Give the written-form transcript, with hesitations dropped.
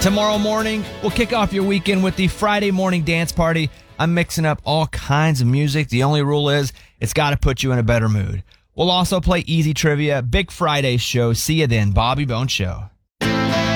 Tomorrow morning, we'll kick off your weekend with the Friday morning dance party. I'm mixing up all kinds of music. The only rule is it's got to put you in a better mood. We'll also play easy trivia, Big Friday show. See you then, Bobby Bones Show.